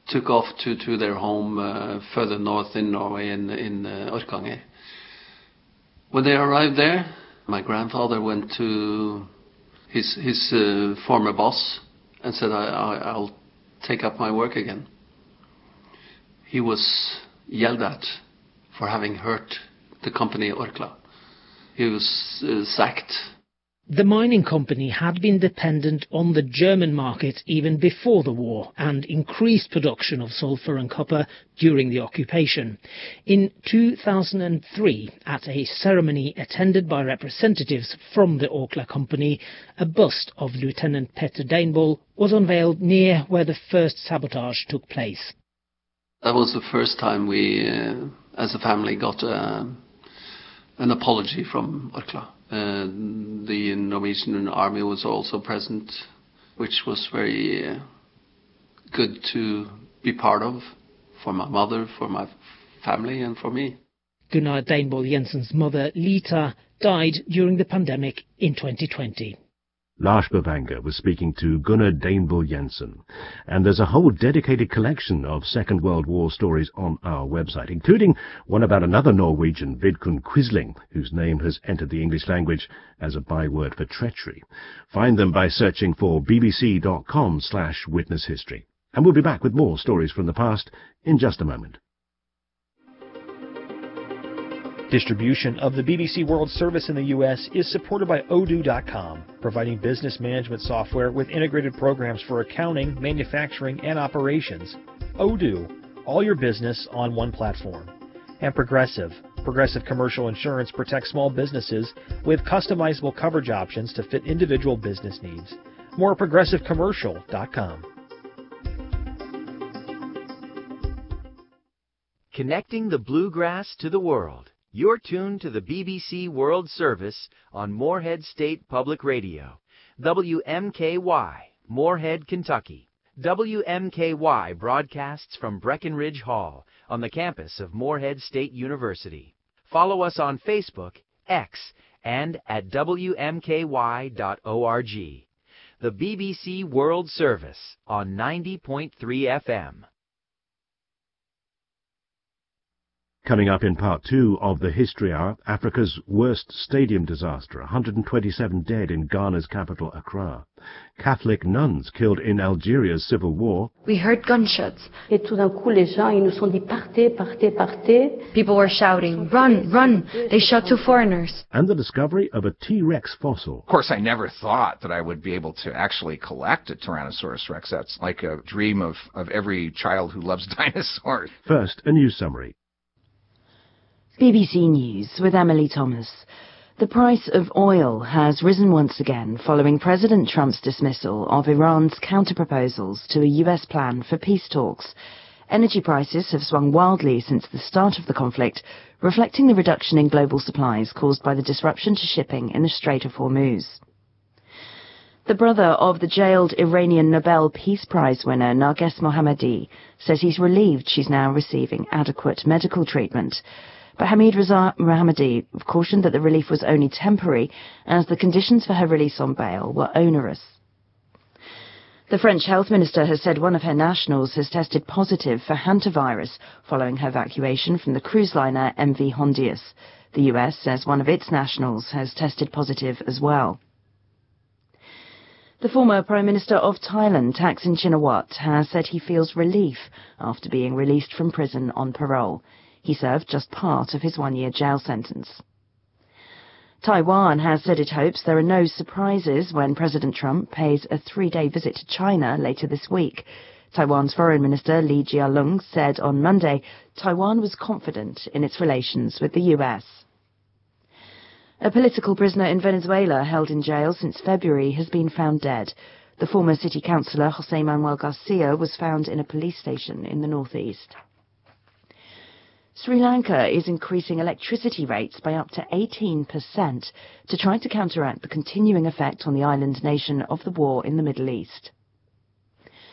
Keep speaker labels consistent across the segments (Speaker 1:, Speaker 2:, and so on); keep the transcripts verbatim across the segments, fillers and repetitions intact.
Speaker 1: took off to, to their home uh, further north in Norway, in, in uh, Orkanger. When they arrived there, my grandfather went to his, his uh, former boss and said, I, I, I'll take up my work again. He was yelled at for having hurt the company Orkla. He was uh, sacked.
Speaker 2: The mining company had been dependent on the German market even before the war and increased production of sulphur and copper during the occupation. In two thousand three, at a ceremony attended by representatives from the Orkla company, a bust of Lieutenant Petter Deinvoll was unveiled near where the first sabotage took place.
Speaker 1: That was the first time we, uh, as a family, got uh, an apology from Orkla. Uh, the Norwegian army was also present, which was very uh, good to be part of for my mother, for my family, and for me.
Speaker 2: Gunnar Deinvoll Jensen's mother, Lita, died during the pandemic in twenty twenty.
Speaker 3: Lars Bavanger was speaking to Gunnar Deinvoll Jensen, and there's a whole dedicated collection of Second World War stories on our website, including one about another Norwegian, Vidkun Quisling, whose name has entered the English language as a byword for treachery. Find them by searching for bbc.com slash witness history. And we'll be back with more stories from the past in just a moment.
Speaker 4: Distribution of the B B C World Service in the U S is supported by Odoo dot com, providing business management software with integrated programs for accounting, manufacturing, and operations. Odoo, all your business on one platform. And Progressive. Progressive Commercial Insurance protects small businesses with customizable coverage options to fit individual business needs. More at progressive commercial dot com.
Speaker 5: Connecting the bluegrass to the world. You're tuned to the B B C World Service on Morehead State Public Radio, W M K Y, Morehead, Kentucky. W M K Y broadcasts from Breckenridge Hall on the campus of Morehead State University. Follow us on Facebook, X, and at W M K Y dot org. The B B C World Service on ninety point three F M.
Speaker 3: Coming up in part two of the History Hour, Africa's worst stadium disaster, one hundred twenty-seven dead in Ghana's capital, Accra. Catholic nuns killed in Algeria's civil war.
Speaker 6: We heard gunshots. Et tout d'un coup, les gens, ils nous sont dit, partez, partez, partez. People were shouting, run, run. They shout to foreigners.
Speaker 3: And the discovery of a T-Rex fossil.
Speaker 7: Of course, I never thought that I would be able to actually collect a Tyrannosaurus Rex. That's like a dream of, of every child who loves dinosaurs.
Speaker 3: First, a news summary.
Speaker 8: B B C News with Emily Thomas. The price of oil has risen once again following President Trump's dismissal of Iran's counter-proposals to a U S plan for peace talks. Energy prices have swung wildly since the start of the conflict, reflecting the reduction in global supplies caused by the disruption to shipping in the Strait of Hormuz. The brother of the jailed Iranian Nobel Peace Prize winner Narges Mohammadi says he's relieved she's now receiving adequate medical treatment. But Hamid Reza Mohammadi cautioned that the relief was only temporary, as the conditions for her release on bail were onerous. The French health minister has said one of her nationals has tested positive for hantavirus following her evacuation from the cruise liner M V Hondius. The U S says one of its nationals has tested positive as well. The former Prime Minister of Thailand, Thaksin Shinawatra, has said he feels relief after being released from prison on parole. He served just part of his one-year jail sentence. Taiwan has said it hopes there are no surprises when President Trump pays a three-day visit to China later this week. Taiwan's Foreign Minister Li Jialong said on Monday Taiwan was confident in its relations with the U S. A political prisoner in Venezuela held in jail since February has been found dead. The former city councillor José Manuel Garcia was found in a police station in the northeast. Sri Lanka is increasing electricity rates by up to eighteen percent to try to counteract the continuing effect on the island nation of the war in the Middle East.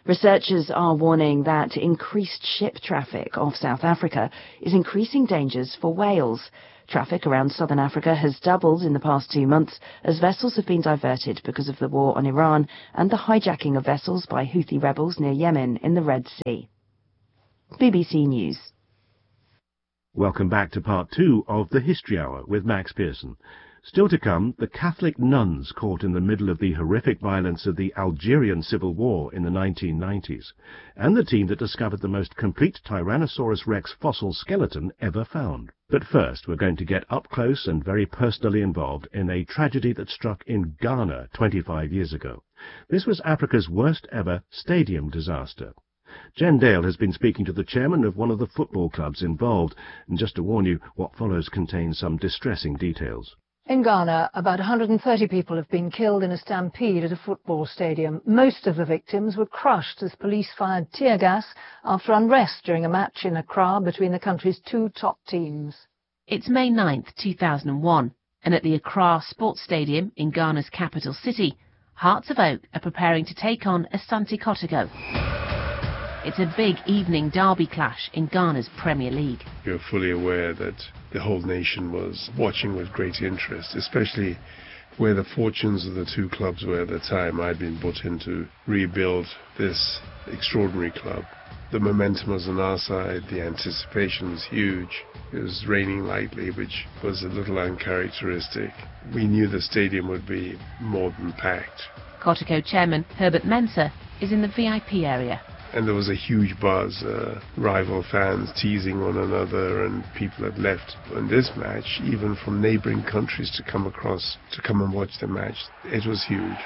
Speaker 8: Researchers are warning that increased ship traffic off South Africa is increasing dangers for whales. Traffic around southern Africa has doubled in the past two months as vessels have been diverted because of the war on Iran and the hijacking of vessels by Houthi rebels near Yemen in the Red Sea. B B C News.
Speaker 3: Welcome back to part two of the History Hour with Max Pearson. Still to come, the Catholic nuns caught in the middle of the horrific violence of the Algerian Civil War in the nineteen nineties, and the team that discovered the most complete Tyrannosaurus rex fossil skeleton ever found. But first, we're going to get up close and very personally involved in a tragedy that struck in Ghana twenty-five years ago. This was Africa's worst ever stadium disaster. Jen Dale has been speaking to the chairman of one of the football clubs involved, and just to warn you, what follows contains some distressing details.
Speaker 9: In Ghana, about one hundred thirty people have been killed in a stampede at a football stadium. Most of the victims were crushed as police fired tear gas after unrest during a match in Accra between the country's two top teams.
Speaker 10: It's May ninth, two thousand one, and at the Accra Sports Stadium in Ghana's capital city, Hearts of Oak are preparing to take on Asante Kotoko. It's a big evening derby clash in Ghana's Premier League.
Speaker 11: You're fully aware that the whole nation was watching with great interest, especially where the fortunes of the two clubs were at the time. I'd been put in to rebuild this extraordinary club. The momentum was on our side, the anticipation was huge. It was raining lightly, which was a little uncharacteristic. We knew the stadium would be more than packed.
Speaker 10: Kotoko chairman Herbert Mensah is in the V I P area.
Speaker 11: And there was a huge buzz, uh, rival fans teasing one another, and people had left in this match, even from neighbouring countries, to come across to come and watch the match. It was huge.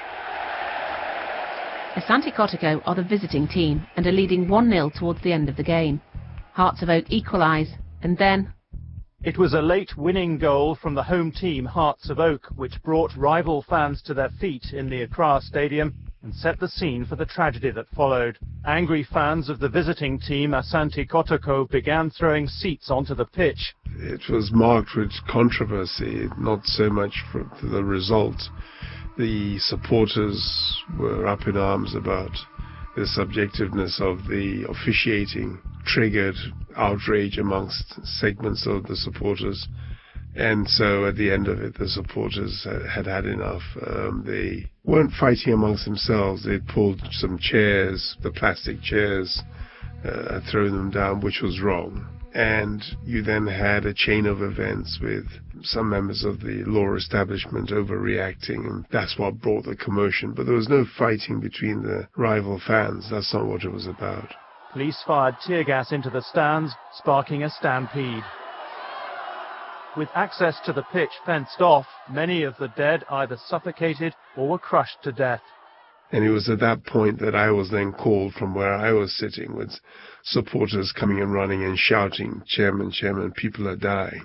Speaker 10: Asante Kotoko are the visiting team and are leading one nil towards the end of the game. Hearts of Oak equalise, and then...
Speaker 4: It was a late winning goal from the home team, Hearts of Oak, which brought rival fans to their feet in the Accra Stadium and set the scene for the tragedy that followed. Angry fans of the visiting team, Asante Kotoko, began throwing seats onto the pitch.
Speaker 11: It was marked with controversy, not so much for the result. The supporters were up in arms about the subjectiveness of the officiating, triggered outrage amongst segments of the supporters. And so at the end of it, the supporters had had enough. Um, they weren't fighting amongst themselves. They pulled some chairs, the plastic chairs, uh, thrown them down, which was wrong. And you then had a chain of events with some members of the law establishment overreacting, and that's what brought the commotion. But there was no fighting between the rival fans. That's not what it was about.
Speaker 4: Police fired tear gas into the stands, sparking a stampede. With access to the pitch fenced off, many of the dead either suffocated or were crushed to death.
Speaker 11: And it was at that point that I was then called from where I was sitting, with supporters coming and running and shouting, "Chairman, Chairman, people are dying."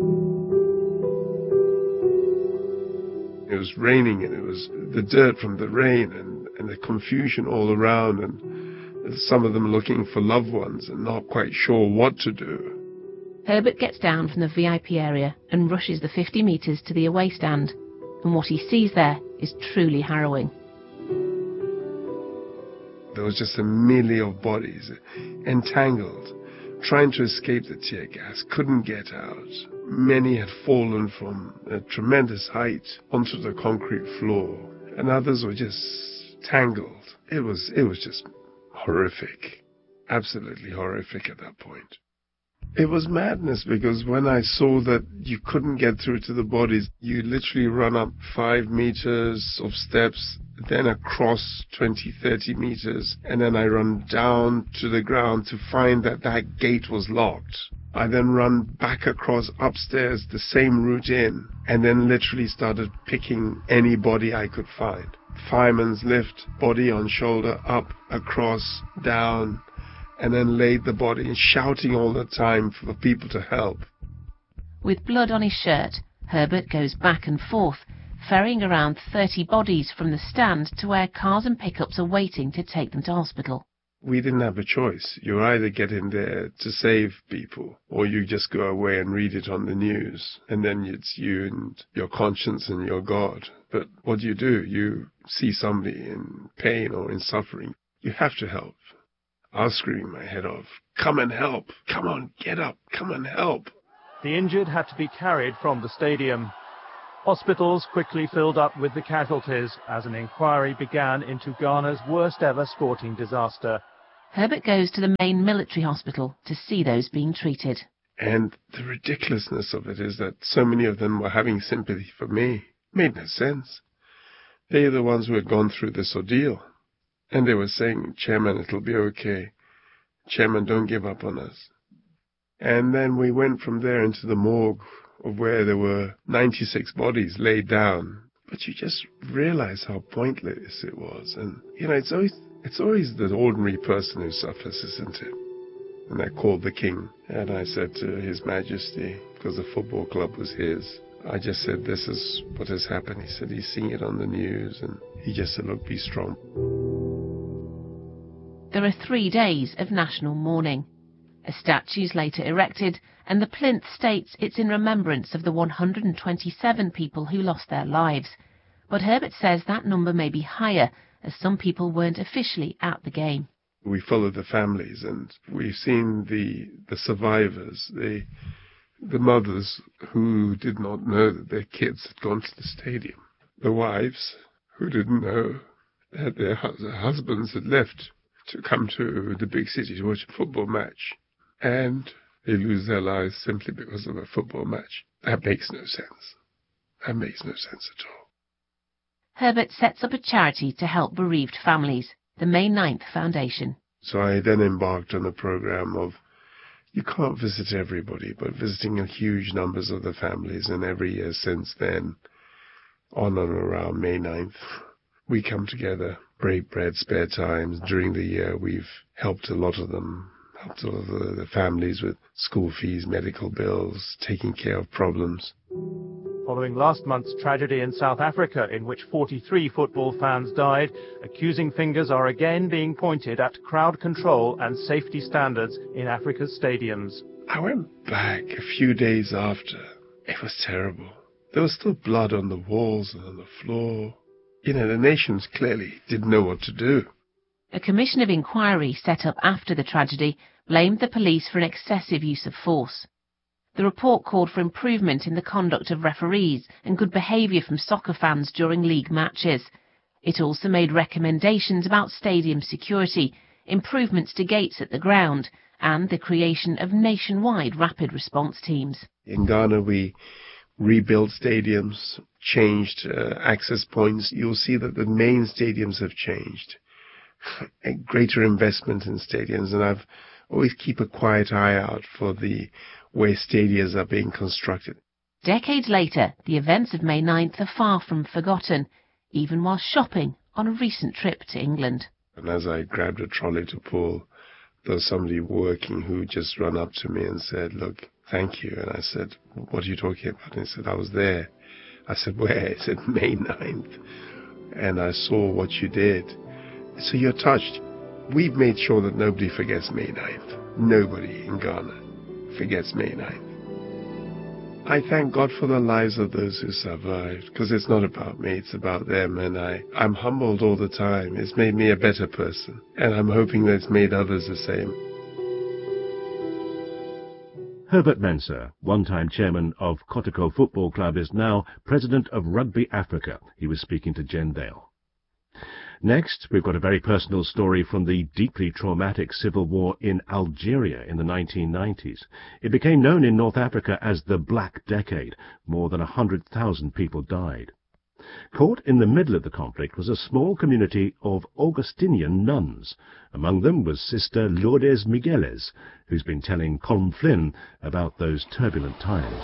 Speaker 11: It was raining, and it was the dirt from the rain and, and the confusion all around, and some of them looking for loved ones and not quite sure what to do.
Speaker 10: Herbert gets down from the V I P area and rushes the fifty metres to the away stand, and what he sees there is truly harrowing.
Speaker 11: There was just a melee of bodies, entangled, trying to escape the tear gas, couldn't get out. Many had fallen from a tremendous height onto the concrete floor, and others were just tangled. It was, it was just horrific, absolutely horrific at that point. It was madness, because when I saw that you couldn't get through to the bodies, you literally run up five meters of steps, then across twenty, thirty meters, and then I run down to the ground to find that that gate was locked. I then run back across upstairs, the same route in, and then literally started picking any body I could find. Fireman's lift, body on shoulder, up, across, down, and then laid the body, shouting all the time for people to help.
Speaker 10: With blood on his shirt, Herbert goes back and forth, ferrying around thirty bodies from the stand to where cars and pickups are waiting to take them to hospital.
Speaker 11: We didn't have a choice. You either get in there to save people, or you just go away and read it on the news, and then it's you and your conscience and your God. But what do you do? You see somebody in pain or in suffering. You have to help. I was screaming my head off. Come and help. Come on, get up. Come and help.
Speaker 4: The injured had to be carried from the stadium. Hospitals quickly filled up with the casualties as an inquiry began into Ghana's worst ever sporting disaster.
Speaker 10: Herbert goes to the main military hospital to see those being treated.
Speaker 11: And the ridiculousness of it is that so many of them were having sympathy for me. Made no sense. They are the ones who had gone through this ordeal. And they were saying, Chairman, it'll be okay. Chairman, don't give up on us. And then we went from there into the morgue of where there were ninety-six bodies laid down. But you just realize how pointless it was. And, you know, it's always, it's always the ordinary person who suffers, isn't it? And I called the king, and I said to His Majesty, because the football club was his, I just said, this is what has happened. He said, he's seeing it on the news, and he just said, look, be strong.
Speaker 10: There are three days of national mourning. A statue is later erected, and the plinth states it's in remembrance of the one hundred twenty-seven people who lost their lives. But Herbert says that number may be higher, as some people weren't officially at the game.
Speaker 11: We followed the families, and we've seen the the survivors, the the mothers who did not know that their kids had gone to the stadium, the wives who didn't know that their husbands had left to come to the big city to watch a football match, and they lose their lives simply because of a football match. That makes no sense. That makes no sense at all.
Speaker 10: Herbert sets up a charity to help bereaved families, the May ninth Foundation. So
Speaker 11: I then embarked on a program of, you can't visit everybody, but visiting huge numbers of the families, and every year since then, on and around May ninth, we come together, break bread, spare times. During the year, we've helped a lot of them, helped a lot of the, the families with school fees, medical bills, taking care of problems.
Speaker 4: Following last month's tragedy in South Africa, in which forty-three football fans died, accusing fingers are again being pointed at crowd control and safety standards in Africa's stadiums.
Speaker 11: I went back a few days after. It was terrible. There was still blood on the walls and on the floor. You know, the nations clearly didn't know what to do.
Speaker 10: A commission of inquiry set up after the tragedy blamed the police for an excessive use of force. The report called for improvement in the conduct of referees and good behaviour from soccer fans during league matches. It also made recommendations about stadium security, improvements to gates at the ground, and the creation of nationwide rapid response teams.
Speaker 11: In Ghana, we rebuilt stadiums, changed uh, access points. You'll see that the main stadiums have changed. A greater investment in stadiums, and I've always keep a quiet eye out for the way stadiums are being constructed.
Speaker 10: Decades later, the events of May ninth are far from forgotten, even while shopping on a recent trip to England.
Speaker 11: And as I grabbed a trolley to pull, there was somebody working who just ran up to me and said, look, thank you. And I said, what are you talking about? And he said, I was there. I said, where? He said, May ninth. And I saw what you did. So you're touched. We've made sure that nobody forgets May ninth. Nobody in Ghana forgets May ninth. I thank God for the lives of those who survived, because it's not about me, it's about them, and I, I'm humbled all the time. It's made me a better person, and I'm hoping that it's made others the same.
Speaker 3: Herbert Mensah, one-time chairman of Kotoko Football Club, is now president of Rugby Africa. He was speaking to Jen Dale. Next, we've got a very personal story from the deeply traumatic civil war in Algeria in the nineteen nineties. It became known in North Africa as the Black Decade. More than one hundred thousand people died. Caught in the middle of the conflict was a small community of Augustinian nuns. Among them was Sister Lourdes Migueles, who's been telling Colm Flynn about those turbulent times.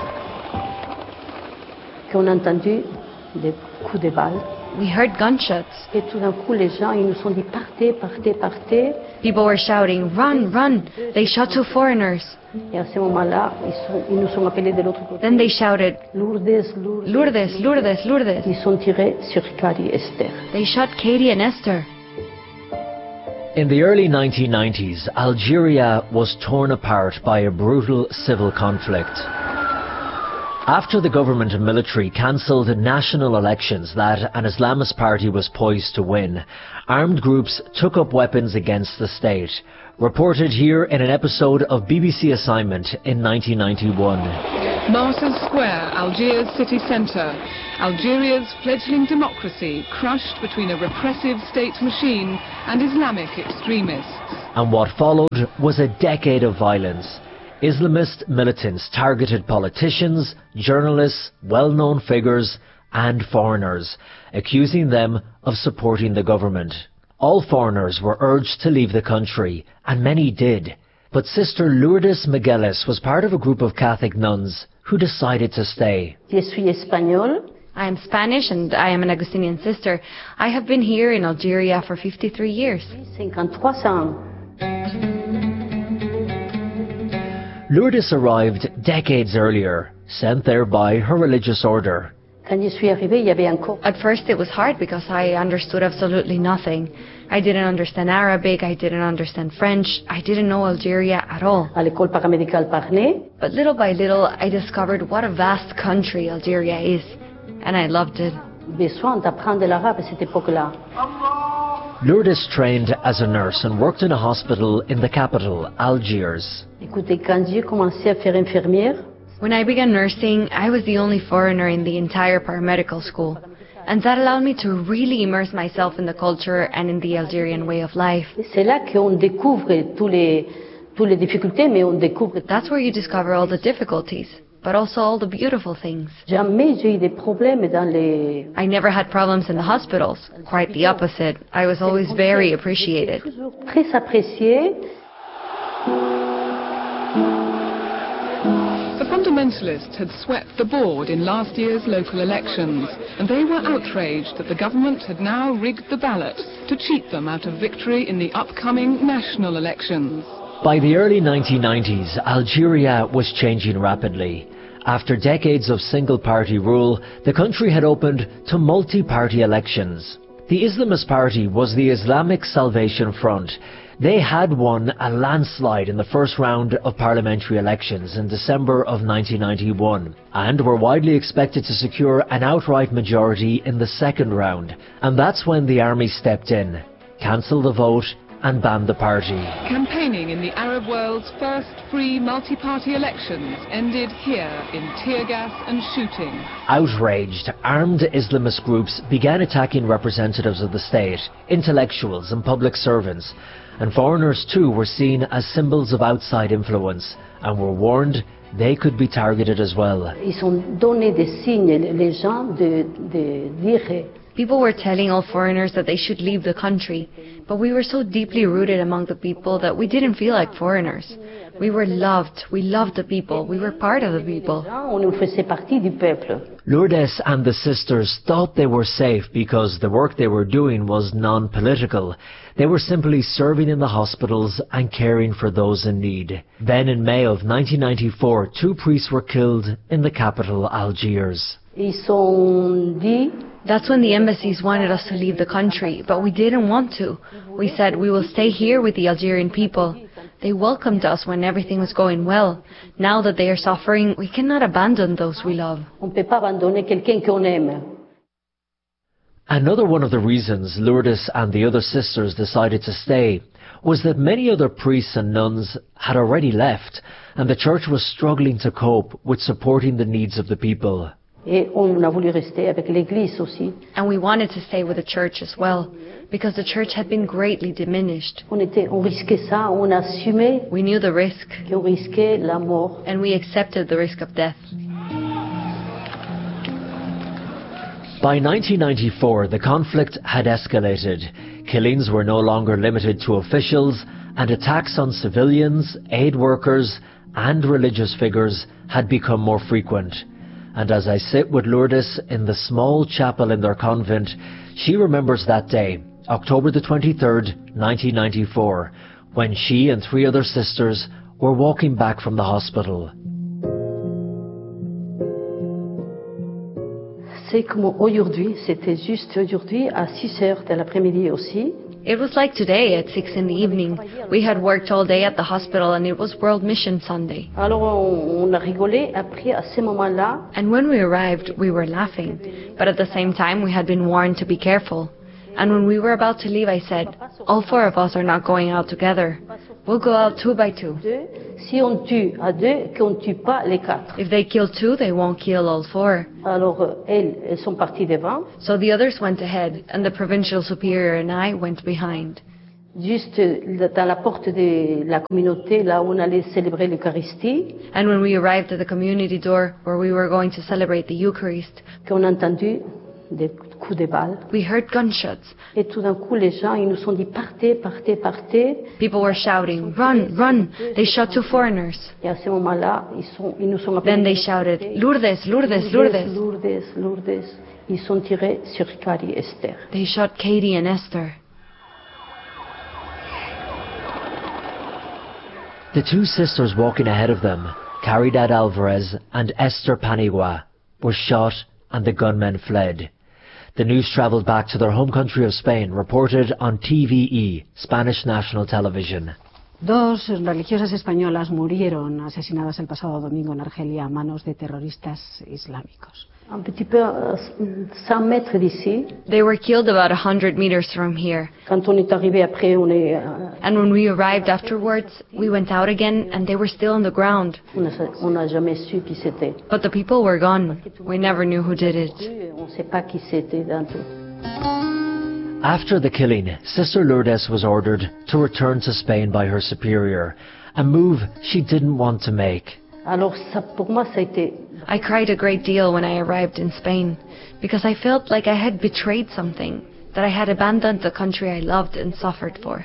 Speaker 6: Qu'on a entendu des coups de balles.
Speaker 12: We heard gunshots.
Speaker 6: Et tout d'un coup, les gens, ils nous sont dit, partez, partez, partez.
Speaker 12: People were shouting, run, run. They shot two foreigners.
Speaker 6: Et à ce moment-là, ils, sont, ils nous sont appelés de l'autre côté.
Speaker 12: Then they shouted,
Speaker 6: Lourdes, Lourdes,
Speaker 12: Lourdes, Lourdes, Lourdes.
Speaker 6: Ils sont tirés sur Katie et Esther.
Speaker 12: They shot Katie and Esther.
Speaker 13: In the early nineteen nineties, Algeria was torn apart by a brutal civil conflict. After the government and military cancelled national elections that an Islamist party was poised to win, armed groups took up weapons against the state. Reported here in an episode of B B C Assignment in nineteen ninety-one.
Speaker 14: Martyrs Square, Algiers city centre. Algeria's fledgling democracy crushed between a repressive state machine and Islamic extremists.
Speaker 13: And what followed was a decade of violence. Islamist militants targeted politicians, journalists, well-known figures and foreigners, accusing them of supporting the government. All foreigners were urged to leave the country, and many did. But Sister Lourdes Migueles was part of a group of Catholic nuns who decided to stay.
Speaker 12: Je suis espagnole.
Speaker 6: I am Spanish and I am an Augustinian sister. I have been here in Algeria for fifty-three years.
Speaker 12: cinquante-trois ans.
Speaker 13: Lourdes arrived decades earlier, sent there by her religious order.
Speaker 12: Quand je suis arrivée, il y avait encore...
Speaker 6: At first it was hard because I understood absolutely nothing. I didn't understand Arabic, I didn't understand French, I didn't know Algeria at all.
Speaker 12: À l'école paramédicale Parnay.
Speaker 6: But little by little I discovered what a vast country Algeria is, and I loved it.
Speaker 12: Besoin d'apprendre l'arabe à cette époque-là.
Speaker 13: Lourdes trained as a nurse and worked in a hospital in the capital, Algiers.
Speaker 12: Écoutez, quand j'ai commencé à faire infirmière,
Speaker 6: when I began nursing, I was the only foreigner in the entire paramedical school. And that allowed me to really immerse myself in the culture and in the Algerian way of life.
Speaker 12: C'est là qu'on découvre tous les, tous les difficultés, mais on découvre...
Speaker 6: That's where you discover all the difficulties, but also all the beautiful things.
Speaker 12: Jamais j'ai eu des problèmes dans les...
Speaker 6: I never had problems in the hospitals. Quite the opposite. I was always very appreciated.
Speaker 12: Très apprécié.
Speaker 14: The fundamentalists had swept the board in last year's local elections, and they were outraged that the government had now rigged the ballot to cheat them out of victory in the upcoming national elections.
Speaker 13: By the early nineteen nineties, Algeria was changing rapidly. After decades of single-party rule, the country had opened to multi-party elections. The Islamist party was the Islamic Salvation Front. They had won a landslide in the first round of parliamentary elections in December of nineteen ninety-one and were widely expected to secure an outright majority in the second round. And that's when the army stepped in, cancelled the vote and banned the party.
Speaker 14: Campaigning in the Arab world's first free multi-party elections ended here in tear gas and shooting.
Speaker 13: Outraged, armed Islamist groups began attacking representatives of the state, intellectuals and public servants. And foreigners too were seen as symbols of outside influence and were warned they could be targeted as well.
Speaker 12: Ils ont donné des signes, les gens, de, de dire...
Speaker 6: People were telling all foreigners that they should leave the country, but we were so deeply rooted among the people that we didn't feel like foreigners. We were loved, we loved the people, we were part of the people.
Speaker 12: On faisait partie du peuple.
Speaker 13: Lourdes and the sisters thought they were safe because the work they were doing was non-political. They were simply serving in the hospitals and caring for those in need. Then in May of nineteen ninety-four, two priests were killed in the capital, Algiers.
Speaker 12: Ils ont dit...
Speaker 6: That's when the embassies wanted us to leave the country, but we didn't want to. We said we will stay here with the Algerian people. They welcomed us when everything was going well. Now that they are suffering, we cannot abandon those we love.
Speaker 12: On peut pas abandonner quelqu'un qu'on aime.
Speaker 13: Another one of the reasons Lourdes and the other sisters decided to stay was that many other priests and nuns had already left, and the church was struggling to cope with supporting the needs of the people.
Speaker 12: Et on a voulu rester avec l'Église aussi.
Speaker 6: And we wanted to stay with the church as well, because the church had been greatly diminished.
Speaker 12: On était, on risquait ça, on assumait.
Speaker 6: We knew the risk.
Speaker 12: Qu'on risquait la mort.
Speaker 6: And we accepted the risk of death.
Speaker 13: By nineteen ninety-four, the conflict had escalated. Killings were no longer limited to officials, and attacks on civilians, aid workers, and religious figures had become more frequent. And as I sit with Lourdes in the small chapel in their convent, she remembers that day, October the twenty-third, nineteen ninety-four, when she and three other sisters were walking back from the hospital.
Speaker 12: C'est comme aujourd'hui, c'était juste aujourd'hui à six heures de l'après-midi aussi.
Speaker 6: It was like today at six in the evening. We had worked all day at the hospital and it was World Mission Sunday. And when we arrived, we were laughing. But at the same time, we had been warned to be careful. And when we were about to leave, I said, all four of us are not going out together. We'll go out two by two. If they kill two, they won't kill all four. So the others went ahead, and the provincial superior and I went behind. And when we arrived at the community door where we were going to celebrate the Eucharist, we heard gunshots. People were shouting, run, run. They shot two foreigners. Then they shouted, Lourdes, Lourdes, Lourdes. They shot Katie and Esther.
Speaker 13: The two sisters walking ahead of them, Caridad Alvarez and Esther Paniagua, were shot and the gunmen fled. The news travelled back to their home country of Spain, reported on T V E, Spanish national television.
Speaker 15: Dos religiosas españolas murieron asesinadas el pasado domingo en Argelia a manos de terroristas islámicos.
Speaker 6: They were killed about a hundred meters from here. And when we arrived afterwards, we went out again and they were still on the ground. But the people were gone. We never knew who did it.
Speaker 13: After the killing, Sister Lourdes was ordered to return to Spain by her superior, a move she didn't want to make.
Speaker 6: I cried a great deal when I arrived in Spain, because I felt like I had betrayed something, that I had abandoned the country I loved and suffered for.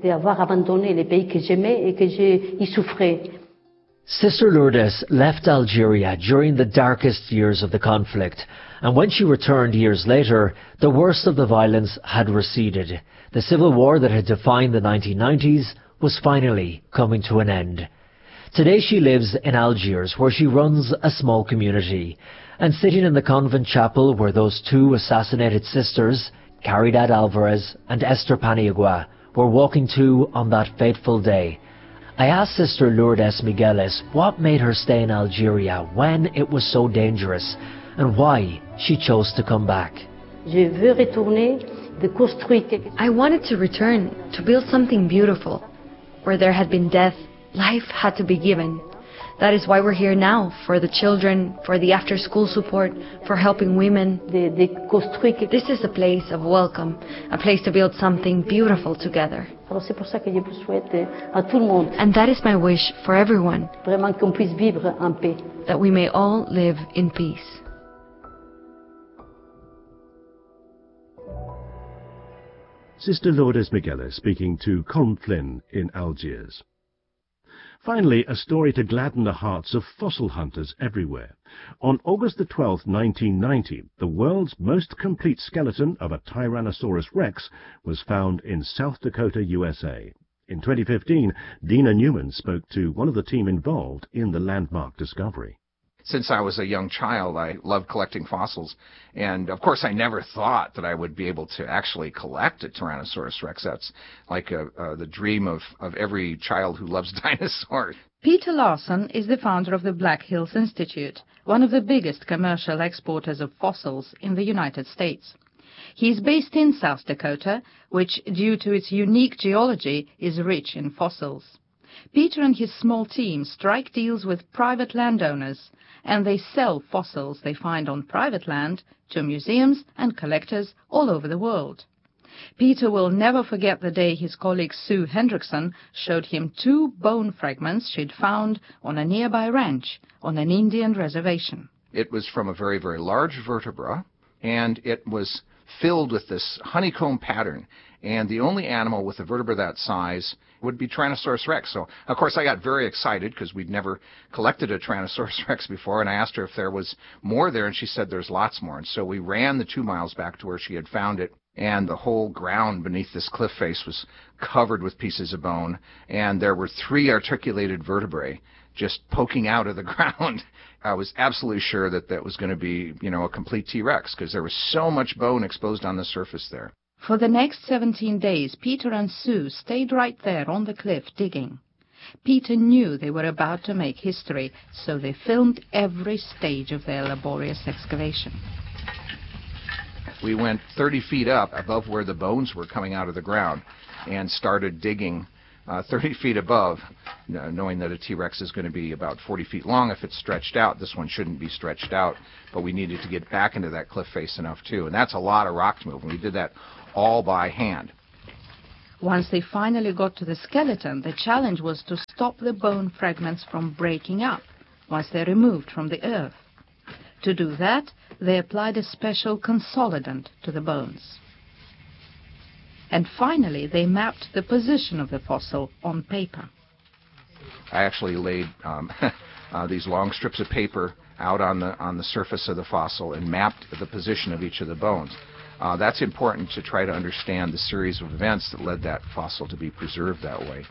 Speaker 13: Sister Lourdes left Algeria during the darkest years of the conflict, and when she returned years later, the worst of the violence had receded. The civil war that had defined the nineteen nineties was finally coming to an end. Today she lives in Algiers, where she runs a small community, and sitting in the convent chapel where those two assassinated sisters, Caridad Alvarez and Esther Paniagua, were walking to on that fateful day. I asked Sister Lourdes Migueles what made her stay in Algeria when it was so dangerous, and why she chose to come back.
Speaker 6: I wanted to return, to build something beautiful. Where there had been death, life had to be given. That is why we're here now, for the children, for the after-school support, for helping women. This is a place of welcome, a place to build something beautiful together. And that is my wish for everyone, that we may all live in peace.
Speaker 3: Sister Lourdes Migueles speaking to Colin Flynn in Algiers. Finally, a story to gladden the hearts of fossil hunters everywhere. On August the twelfth, nineteen ninety, the world's most complete skeleton of a Tyrannosaurus rex was found in South Dakota, U S A. In twenty fifteen, Dina Newman spoke to one of the team involved in the landmark discovery.
Speaker 7: Since I was a young child, I loved collecting fossils, and of course I never thought that I would be able to actually collect a Tyrannosaurus rex. That's like a, uh, the dream of, of every child who loves dinosaurs.
Speaker 16: Peter Larson is the founder of the Black Hills Institute, one of the biggest commercial exporters of fossils in the United States. He is based in South Dakota, which, due to its unique geology, is rich in fossils. Peter and his small team strike deals with private landowners, and they sell fossils they find on private land to museums and collectors all over the world. Peter will never forget the day his colleague Sue Hendrickson showed him two bone fragments she'd found on a nearby ranch on an Indian reservation.
Speaker 7: It was from a very, very large vertebra, and it was filled with this honeycomb pattern, and the only animal with a vertebra that size would be Tyrannosaurus rex. So, of course, I got very excited because we'd never collected a Tyrannosaurus rex before, and I asked her if there was more there, and she said there's lots more. And so we ran the two miles back to where she had found it, and the whole ground beneath this cliff face was covered with pieces of bone, and there were three articulated vertebrae just poking out of the ground. I was absolutely sure that that was going to be, you know, a complete T-Rex because there was so much bone exposed on the surface there.
Speaker 16: For the next seventeen days, Peter and Sue stayed right there on the cliff digging. Peter knew they were about to make history, so they filmed every stage of their laborious excavation.
Speaker 7: We went thirty feet up above where the bones were coming out of the ground and started digging uh, thirty feet above, knowing that a T-Rex is going to be about forty feet long if it's stretched out. This one shouldn't be stretched out, but we needed to get back into that cliff face enough too. And that's a lot of rock to move, and we did that all by hand.
Speaker 16: Once they finally got to the skeleton, the challenge was to stop the bone fragments from breaking up once they're removed from the earth. To do that, they applied a special consolidant to the bones. And finally, they mapped the position of the fossil on paper.
Speaker 7: I actually laid um, uh, these long strips of paper out on the, on the surface of the fossil and mapped the position of each of the bones. Uh, that's important to try to understand the series of events that led that fossil to be preserved that way.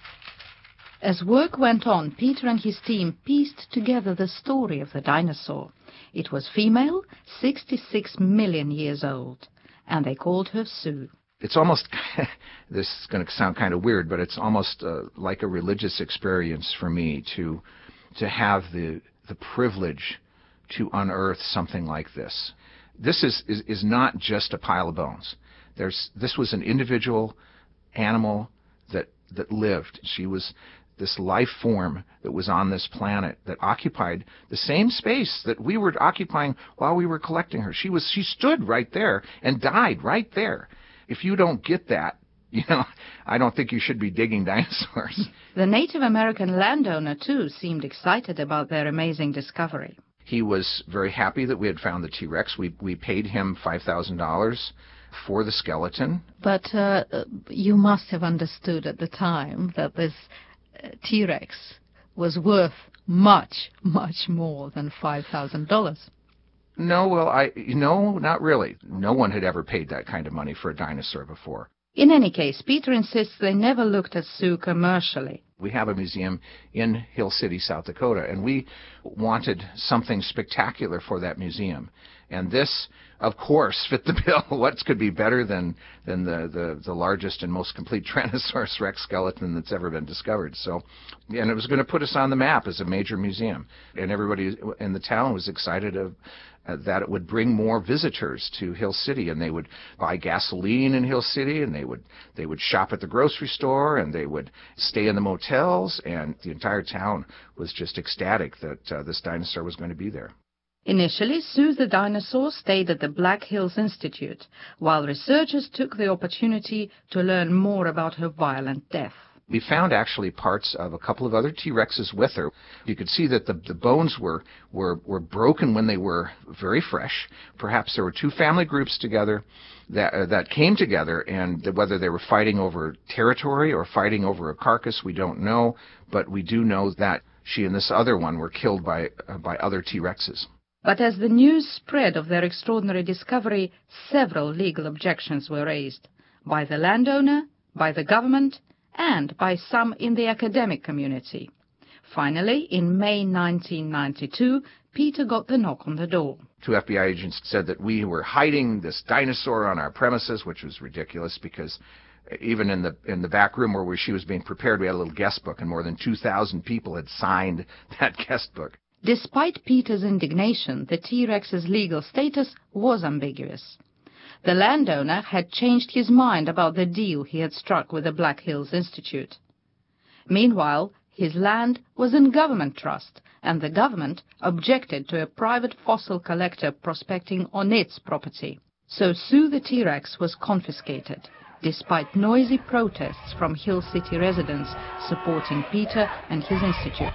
Speaker 16: As work went on, Peter and his team pieced together the story of the dinosaur. It was female, sixty-six million years old, and they called her Sue.
Speaker 7: It's almost, this is going to sound kind of weird, but it's almost uh, like a religious experience for me to, to have the, the privilege to unearth something like this. This is, is, is not just a pile of bones. There's, this was an individual animal that, that lived. She was this life form that was on this planet that occupied the same space that we were occupying while we were collecting her. She was, she stood right there and died right there. If you don't get that, you know, I don't think you should be digging dinosaurs.
Speaker 16: The Native American landowner, too, seemed excited about their amazing discovery.
Speaker 7: He was very happy that we had found the T-Rex. We, we paid him five thousand dollars for the skeleton.
Speaker 17: But uh, you must have understood at the time that this uh, T-Rex was worth much, much more than five thousand dollars.
Speaker 7: No, well, I no, not really. No one had ever paid that kind of money for a dinosaur before.
Speaker 16: In any case, Peter insists they never looked at Sue commercially.
Speaker 7: We have a museum in Hill City, South Dakota, and we wanted something spectacular for that museum. And this, of course, fit the bill. What could be better than, than the, the, the largest and most complete Tyrannosaurus Rex skeleton that's ever been discovered? So, and it was going to put us on the map as a major museum. And everybody in the town was excited of, uh, that it would bring more visitors to Hill City, and they would buy gasoline in Hill City, and they would they would shop at the grocery store, and they would stay in the motels, and the entire town was just ecstatic that uh, this dinosaur was going to be there.
Speaker 16: Initially, Sue the dinosaur stayed at the Black Hills Institute, while researchers took the opportunity to learn more about her violent death.
Speaker 7: We found actually parts of a couple of other T-Rexes with her. You could see that the, the bones were, were, were broken when they were very fresh. Perhaps there were two family groups together that, uh, that came together, and whether they were fighting over territory or fighting over a carcass, we don't know. But we do know that she and this other one were killed by, uh, by other T-Rexes.
Speaker 16: But as the news spread of their extraordinary discovery, several legal objections were raised by the landowner, by the government, and by some in the academic community. Finally, in May nineteen ninety-two, Peter got the knock on the door.
Speaker 7: Two F B I agents said that we were hiding this dinosaur on our premises, which was ridiculous because even in the in the back room where she was being prepared, we had a little guest book, and more than two thousand people had signed that guest book.
Speaker 16: Despite Peter's indignation, the T-Rex's legal status was ambiguous. The landowner had changed his mind about the deal he had struck with the Black Hills Institute. Meanwhile, his land was in government trust, and the government objected to a private fossil collector prospecting on its property. So Sue the T-Rex was confiscated, despite noisy protests from Hill City residents supporting Peter and his institute.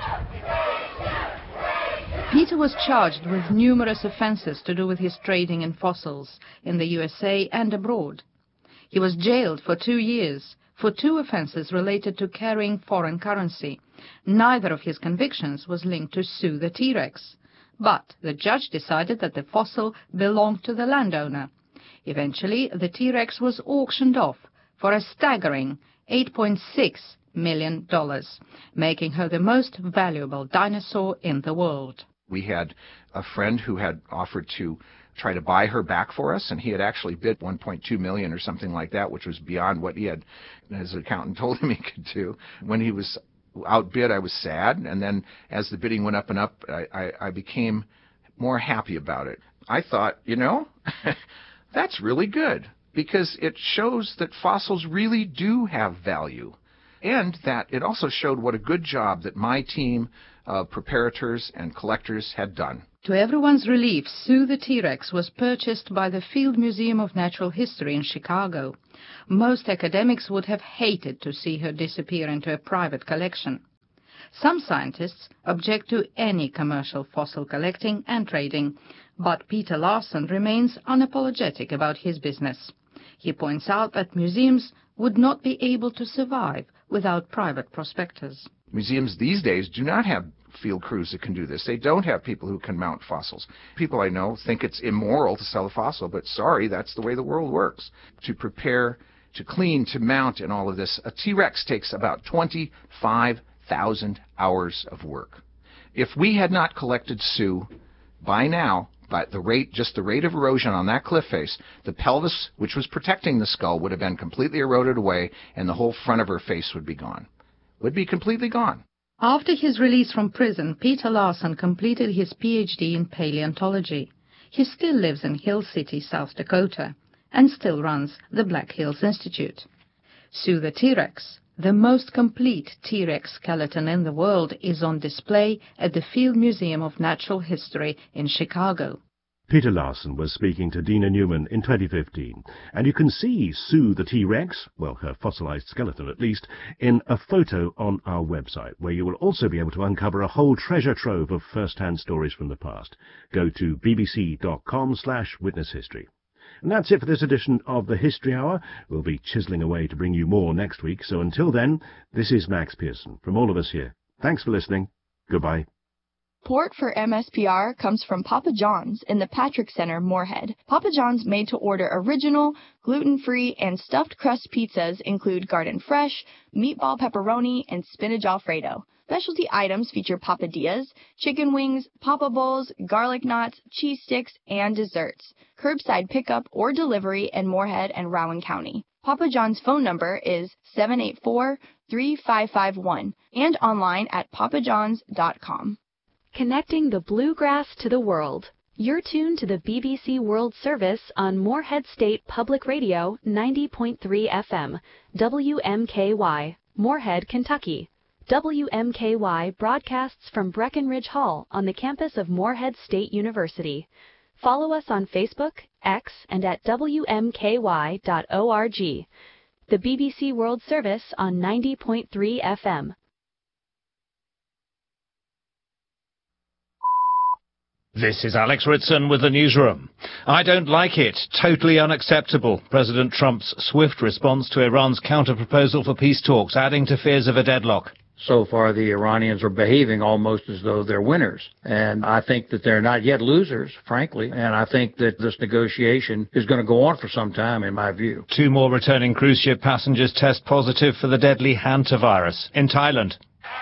Speaker 16: Peter was charged with numerous offenses to do with his trading in fossils in the U S A and abroad. He was jailed for two years for two offenses related to carrying foreign currency. Neither of his convictions was linked to Sue the T-Rex, but the judge decided that the fossil belonged to the landowner. Eventually, the T-Rex was auctioned off for a staggering eight point six million dollars, making her the most valuable dinosaur in the world.
Speaker 7: We had a friend who had offered to try to buy her back for us, and he had actually bid one point two million dollars or something like that, which was beyond what he had, his accountant told him he could do. When he was outbid, I was sad, and then as the bidding went up and up, I, I, I became more happy about it. I thought, you know, that's really good, because it shows that fossils really do have value, and that it also showed what a good job that my team of preparators and collectors had done.
Speaker 16: To everyone's relief, Sue the T-Rex was purchased by the Field Museum of Natural History in Chicago. Most academics would have hated to see her disappear into a private collection. Some scientists object to any commercial fossil collecting and trading, but Peter Larson remains unapologetic about his business. He points out that museums would not be able to survive without private prospectors.
Speaker 7: Museums these days do not have field crews that can do this. They don't have people who can mount fossils. People I know think it's immoral to sell a fossil, but sorry, that's the way the world works. To prepare, to clean, to mount, and all of this, a T-Rex takes about twenty-five thousand hours of work. If we had not collected Sue, by now, but the rate, just the rate of erosion on that cliff face, the pelvis, which was protecting the skull, would have been completely eroded away, and the whole front of her face would be gone. Would be completely gone.
Speaker 16: After his release from prison, Peter Larson completed his P H D in paleontology. He still lives in Hill City, South Dakota, and still runs the Black Hills Institute. Sue the T-Rex, the most complete T-Rex skeleton in the world, is on display at the Field Museum of Natural History in Chicago.
Speaker 3: Peter Larson was speaking to Dina Newman in twenty fifteen, and you can see Sue the T-Rex, well, her fossilized skeleton at least, in a photo on our website, where you will also be able to uncover a whole treasure trove of first-hand stories from the past. Go to bbc.com slash witness history. And that's it for this edition of the History Hour. We'll be chiseling away to bring you more next week, so until then, this is Max Pearson from all of us here. Thanks for listening. Goodbye.
Speaker 18: Support for M S P R comes from Papa John's in the Patrick Center, Moorhead. Papa John's made-to-order original, gluten-free, and stuffed crust pizzas include garden fresh, meatball pepperoni, and spinach alfredo. Specialty items feature papadillas, chicken wings, papa bowls, garlic knots, cheese sticks, and desserts. Curbside pickup or delivery in Moorhead and Rowan County. Papa John's phone number is seven eight four, three five five one and online at papa johns dot com.
Speaker 19: Connecting the bluegrass to the world. You're tuned to the B B C World Service on Moorhead State Public Radio ninety point three F M, W M K Y, Moorhead, Kentucky. W M K Y broadcasts from Breckenridge Hall on the campus of Moorhead State University. Follow us on Facebook, X, and at W M K Y dot org. The B B C World Service on ninety point three F M.
Speaker 20: This is Alex Ritson with the newsroom. I don't like it. Totally unacceptable. President Trump's swift response to Iran's counter-proposal for peace talks, adding to fears of a deadlock.
Speaker 21: So far, the Iranians are behaving almost as though they're winners. And I think that they're not yet losers, frankly. And I think that this negotiation is going to go on for some time, in my view.
Speaker 20: Two more returning cruise ship passengers test positive for the deadly hantavirus in Thailand.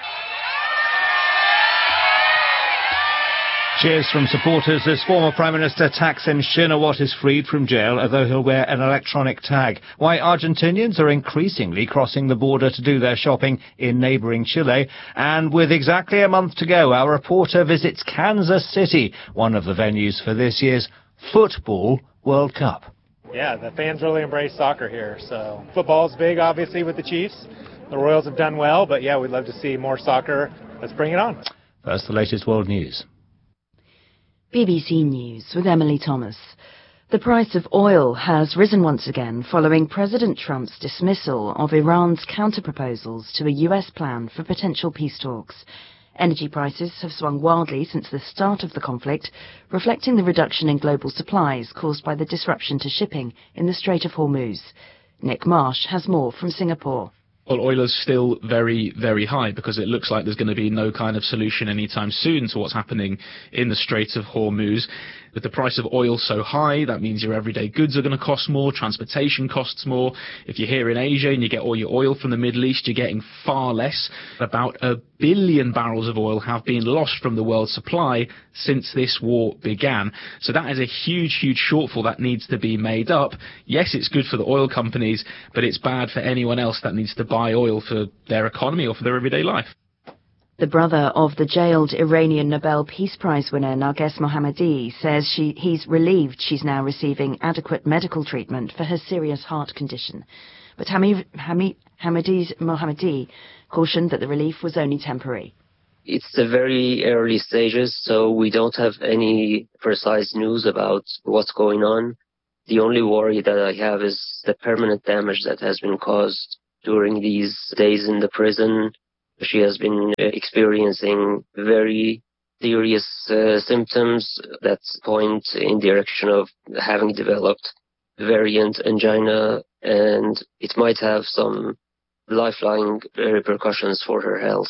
Speaker 20: Cheers from supporters as former Prime Minister Thaksin Shinawatra is freed from jail, although he'll wear an electronic tag. Why Argentinians are increasingly crossing the border to do their shopping in neighbouring Chile. And with exactly a month to go, our reporter visits Kansas City, one of the venues for this year's Football World Cup.
Speaker 22: Yeah, the fans really embrace soccer here. So football's big, obviously, with the Chiefs. The Royals have done well, but yeah, we'd love to see more soccer. Let's bring it on.
Speaker 20: First, the latest world news.
Speaker 8: B B C News with Emily Thomas. The price of oil has risen once again following President Trump's dismissal of Iran's counter-proposals to a U S plan for potential peace talks. Energy prices have swung wildly since the start of the conflict, reflecting the reduction in global supplies caused by the disruption to shipping in the Strait of Hormuz. Nick Marsh has more from Singapore.
Speaker 23: Well, oil is still very, very high because it looks like there's going to be no kind of solution anytime soon to what's happening in the Strait of Hormuz. With the price of oil so high, that means your everyday goods are going to cost more, transportation costs more. If you're here in Asia and you get all your oil from the Middle East, you're getting far less. About a billion barrels of oil have been lost from the world supply since this war began. So that is a huge, huge shortfall that needs to be made up. Yes, it's good for the oil companies, but it's bad for anyone else that needs to buy oil for their economy or for their everyday life.
Speaker 8: The brother of the jailed Iranian Nobel Peace Prize winner Narges Mohammadi says she, he's relieved she's now receiving adequate medical treatment for her serious heart condition. But Hamid, Hamid, Hamadi's Mohammadi cautioned that the relief was only temporary.
Speaker 1: It's the very early stages, so we don't have any precise news about what's going on. The only worry that I have is the permanent damage that has been caused during these days in the prison. She has been experiencing very serious uh, symptoms that point in the direction of having developed variant angina, and it might have some lifelong repercussions for her health.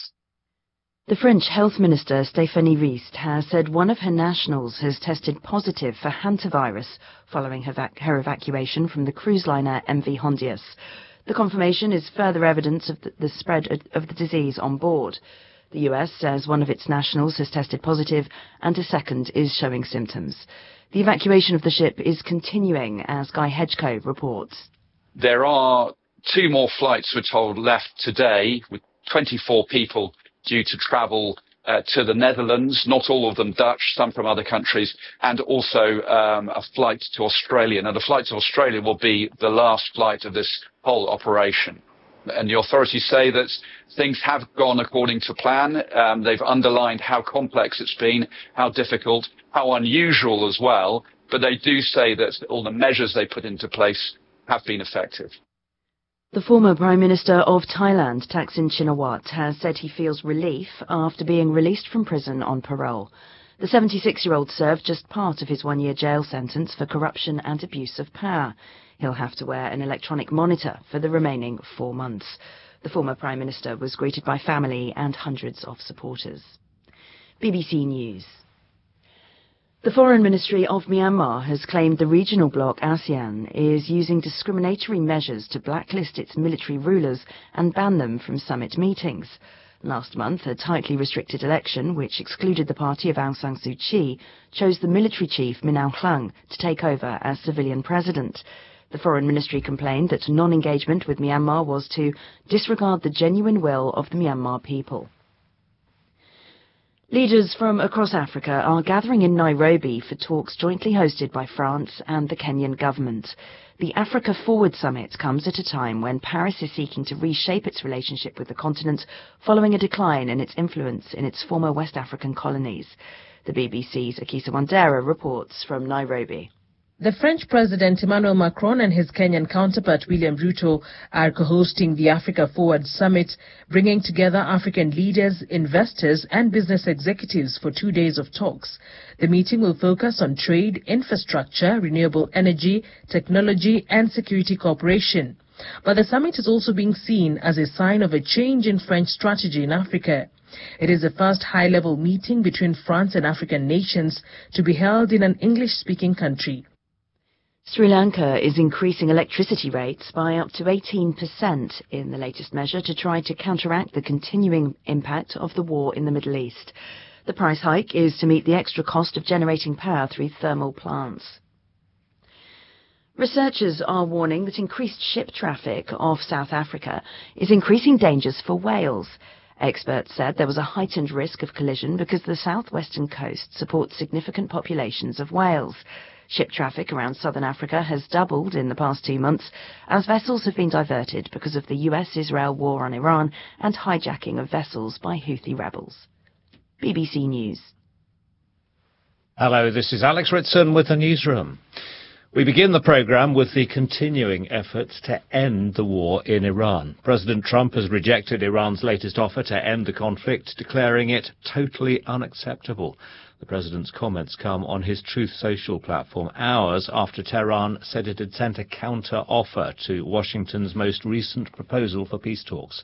Speaker 8: The French health minister Stéphanie Rist has said one of her nationals has tested positive for hantavirus following her, vac- her evacuation from the cruise liner M V Hondius. The confirmation is further evidence of the, the spread of the disease on board. The U S says one of its nationals has tested positive and a second is showing symptoms. The evacuation of the ship is continuing, as Guy Hedgecoe reports.
Speaker 2: There are two more flights, we're told, left today, with twenty-four people due to travel uh, to the Netherlands, not all of them Dutch, some from other countries, and also um, a flight to Australia. Now, the flight to Australia will be the last flight of this whole operation. And the authorities say that things have gone according to plan. Um, they've underlined how complex it's been, how difficult, how unusual as well. But they do say that all the measures they put into place have been effective.
Speaker 8: The former Prime Minister of Thailand, Thaksin Shinawatra, has said he feels relief after being released from prison on parole. The seventy-six-year-old served just part of his one-year jail sentence for corruption and abuse of power. He'll have to wear an electronic monitor for the remaining four months. The former Prime Minister was greeted by family and hundreds of supporters. B B C News. The Foreign Ministry of Myanmar has claimed the regional bloc ASEAN is using discriminatory measures to blacklist its military rulers and ban them from summit meetings. Last month, a tightly restricted election, which excluded the party of Aung San Suu Kyi, chose the military chief Min Aung Hlaing to take over as civilian president. The Foreign Ministry complained that non-engagement with Myanmar was to disregard the genuine will of the Myanmar people. Leaders from across Africa are gathering in Nairobi for talks jointly hosted by France and the Kenyan government. The Africa Forward Summit comes at a time when Paris is seeking to reshape its relationship with the continent following a decline in its influence in its former West African colonies. The B B C's Akisa Wandera reports from Nairobi.
Speaker 5: The French President Emmanuel Macron and his Kenyan counterpart William Ruto are co-hosting the Africa Forward Summit, bringing together African leaders, investors and business executives for two days of talks. The meeting will focus on trade, infrastructure, renewable energy, technology and security cooperation. But the summit is also being seen as a sign of a change in French strategy in Africa. It is the first high-level meeting between France and African nations to be held in an English-speaking country.
Speaker 8: Sri Lanka is increasing electricity rates by up to eighteen percent in the latest measure to try to counteract the continuing impact of the war in the Middle East. The price hike is to meet the extra cost of generating power through thermal plants. Researchers are warning that increased ship traffic off South Africa is increasing dangers for whales. Experts said there was a heightened risk of collision because the southwestern coast supports significant populations of whales. Ship traffic around southern Africa has doubled in the past two months as vessels have been diverted because of the U S Israel war on Iran and hijacking of vessels by Houthi rebels. B B C News.
Speaker 20: Hello, this is Alex Ritson with the newsroom. We begin the programme with the continuing efforts to end the war in Iran. President Trump has rejected Iran's latest offer to end the conflict, declaring it totally unacceptable. The president's comments come on his Truth Social platform hours after Tehran said it had sent a counter-offer to Washington's most recent proposal for peace talks.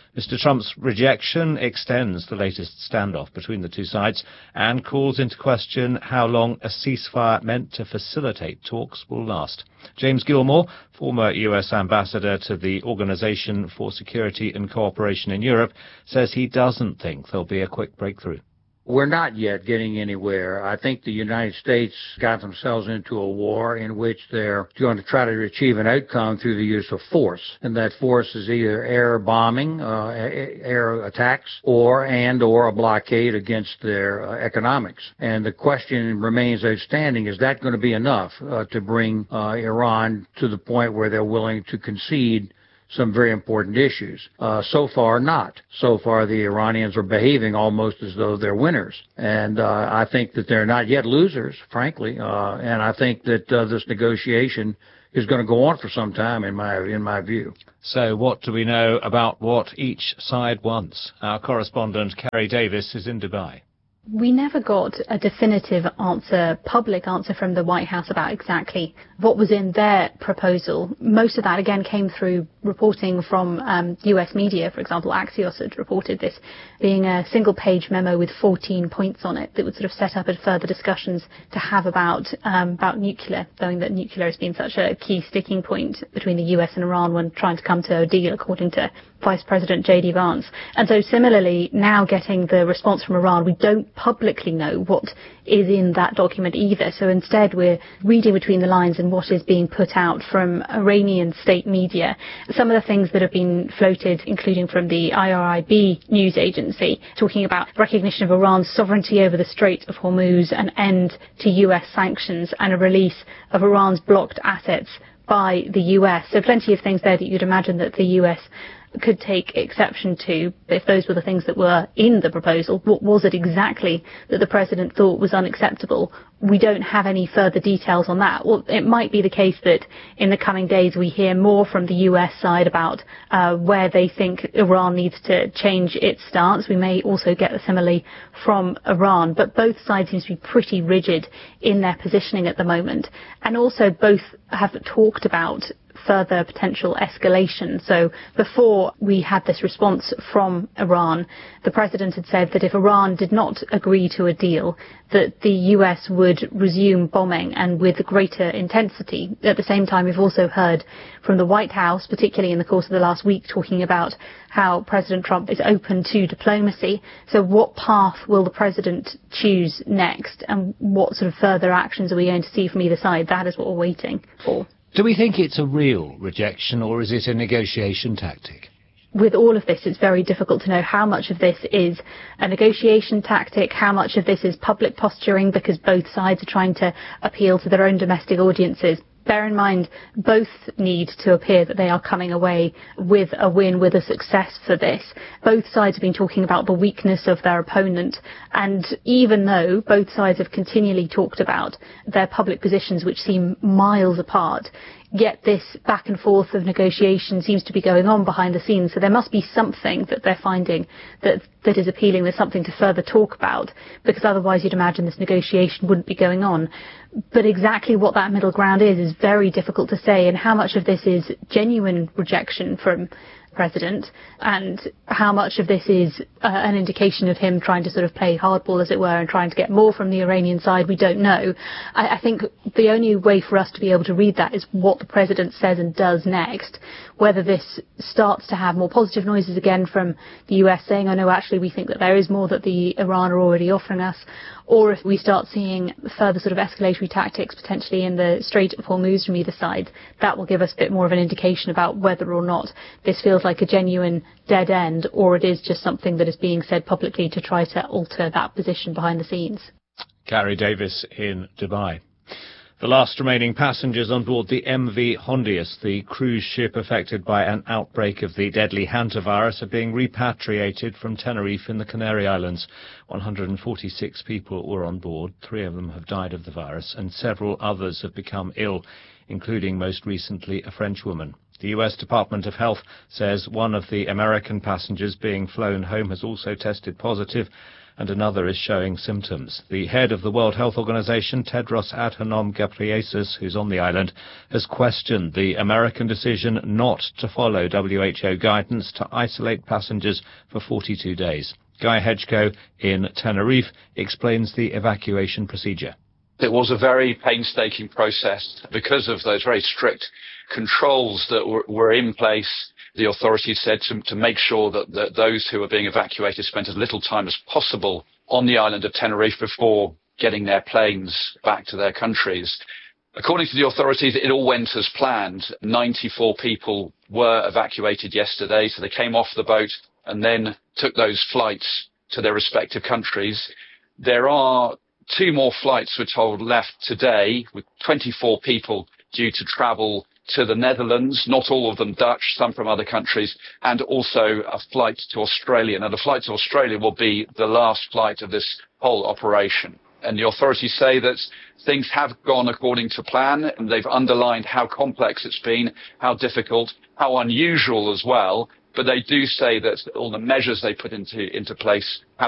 Speaker 20: Mister Trump's rejection extends the latest standoff between the two sides and calls into question how long a ceasefire meant to facilitate talks will last. James Gilmore, former U S ambassador to the Organization for Security and Cooperation in Europe, says he doesn't think there'll be a quick breakthrough.
Speaker 21: We're not yet getting anywhere. I think the United States got themselves into a war in which they're going to try to achieve an outcome through the use of force. And that force is either air bombing, uh, air attacks, or and or a blockade against their uh, economics. And the question remains outstanding, is that going to be enough uh, to bring uh, Iran to the point where they're willing to concede some very important issues? Uh, so far, not. So far, the Iranians are behaving almost as though they're winners. And uh, I think that they're not yet losers, frankly. Uh, and I think that uh, this negotiation is going to go on for some time, in my in my view.
Speaker 20: So what do we know about what each side wants? Our correspondent, Carrie Davis, is in Dubai.
Speaker 4: We never got a definitive answer, public answer from the White House about exactly what was in their proposal. Most of that, again, came through reporting from um, U S media. For example, Axios had reported this being a single-page memo with fourteen points on it that would sort of set up a further discussions to have about um, about nuclear, knowing that nuclear has been such a key sticking point between the U S and Iran when trying to come to a deal, according to Vice President J D Vance. And so similarly, now getting the response from Iran, we don't publicly know what is in that document either. So instead, we're reading between the lines and what is being put out from Iranian state media. Some of the things that have been floated, including from the I R I B news agency, talking about recognition of Iran's sovereignty over the Strait of Hormuz, an end to U S sanctions, and a release of Iran's blocked assets by the U S. So plenty of things there that you'd imagine that the U S could take exception to if those were the things that were in the proposal. What was it exactly that the President thought was unacceptable? We don't have any further details on that. Well, it might be the case that in the coming days we hear more from the U S side about uh, where they think Iran needs to change its stance. We may also get the simile from Iran, but both sides seem to be pretty rigid in their positioning at the moment. And also both have talked about further potential escalation. So before we had this response from Iran, the President had said that if Iran did not agree to a deal, that the U S would resume bombing and with greater intensity. At the same time, we've also heard from the White House, particularly in the course of the last week, talking about how President Trump is open to diplomacy. So what path will the President choose next, and what sort of further actions are we going to see from either side? That is what we're waiting for.
Speaker 20: Do we think it's a real rejection, or is it a negotiation tactic?
Speaker 4: With all of this, it's very difficult to know how much of this is a negotiation tactic, how much of this is public posturing because both sides are trying to appeal to their own domestic audiences. Bear in mind, both need to appear that they are coming away with a win, with a success for this. Both sides have been talking about the weakness of their opponent, and even though both sides have continually talked about their public positions, which seem miles apart, yet this back and forth of negotiation seems to be going on behind the scenes. So there must be something that they're finding that that is appealing. There's something to further talk about, because otherwise you'd imagine this negotiation wouldn't be going on. But exactly what that middle ground is is very difficult to say, and how much of this is genuine rejection from President and how much of this is uh, an indication of him trying to sort of play hardball, as it were, and trying to get more from the Iranian side, we don't know. I, I think the only way for us to be able to read that is what the President says and does next. Whether this starts to have more positive noises again from the U S saying, oh no, actually we think that there is more that the Iran are already offering us, or if we start seeing further sort of escalatory tactics potentially in the Strait of Hormuz from either side, that will give us a bit more of an indication about whether or not this feels like a genuine dead end, or it is just something that is being said publicly to try to alter that position behind the scenes.
Speaker 20: Carrie Davis in Dubai. The last remaining passengers on board the M V Hondius, the cruise ship affected by an outbreak of the deadly hantavirus, are being repatriated from Tenerife in the Canary Islands. one hundred forty-six people were on board. Three of them have died of the virus, and several others have become ill, including most recently a French woman. The U S Department of Health says one of the American passengers being flown home has also tested positive, and another is showing symptoms. The head of the World Health Organization, Tedros Adhanom Ghebreyesus, who's on the island, has questioned the American decision not to follow W H O guidance to isolate passengers for forty-two days. Guy Hedgecoe in Tenerife explains the evacuation procedure.
Speaker 2: It was a very painstaking process because of those very strict controls that were, were in place. The authorities said to, to make sure that, that those who were being evacuated spent as little time as possible on the island of Tenerife before getting their planes back to their countries. According to the authorities, it all went as planned. ninety-four people were evacuated yesterday, so they came off the boat and then took those flights to their respective countries. There are two more flights, we're told, left today, with twenty-four people due to travel to the Netherlands, not all of them Dutch, some from other countries, and also a flight to Australia. Now, the flight to Australia will be the last flight of this whole operation. And the authorities say that things have gone according to plan, and they've underlined how complex it's been, how difficult, how unusual as well. But they do say that all the measures they put into, into place have